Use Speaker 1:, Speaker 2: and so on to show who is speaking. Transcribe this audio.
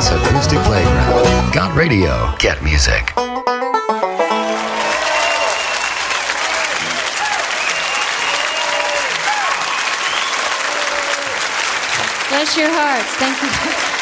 Speaker 1: Gas Acoustic Playground. Got radio, get music.
Speaker 2: Bless your hearts. Thank you.